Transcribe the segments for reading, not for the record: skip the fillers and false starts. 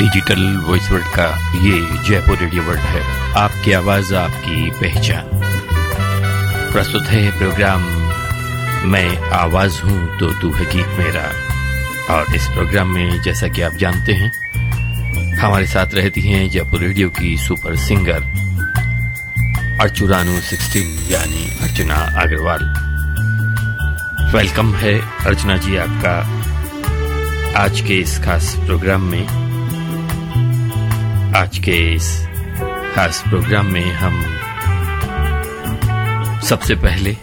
Digital voice world का ये Jaipur radio world है। आपकी आवाज आपकी पहचान। प्रस्तुत है प्रोग्राम मैं आवाज हूं तो तू है गीत मेरा। और इस प्रोग्राम में जैसा कि आप जानते हैं हमारे साथ रहती हैं जयपुर रेडियो की सुपर सिंगर अर्चुरानू 16 यानी अर्चना अग्रवाल। वेलकम है अर्चना जी आपका आज के इस खास प्रोग्राम में। आज के इस खास प्रोग्राम में हम सबसे पहले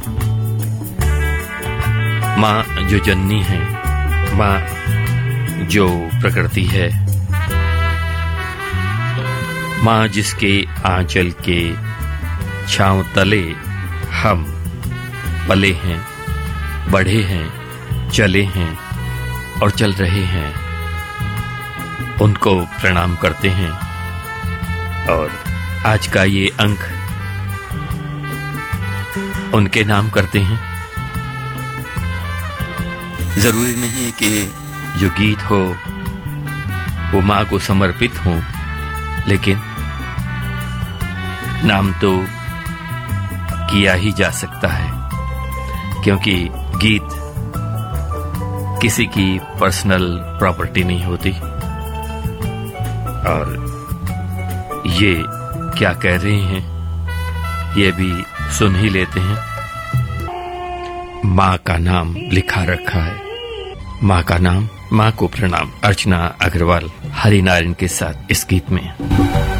माँ जो जननी है, माँ जो प्रकृति है, माँ जिसके आंचल के छांव तले हम पले हैं, बढ़े हैं, चले हैं और चल रहे हैं, उनको प्रणाम करते हैं। और आज का ये अंक उनके नाम करते हैं। जरूरी नहीं कि जो गीत हो वो माँ को समर्पित हो, लेकिन नाम तो किया ही जा सकता है, क्योंकि गीत किसी की पर्सनल प्रॉपर्टी नहीं होती। और ये क्या कह रहे हैं ये भी सुन ही लेते हैं। माँ का नाम लिखा रखा है, माँ का नाम, माँ को प्रणाम। अर्चना अग्रवाल हरिनारायण के साथ इस गीत में।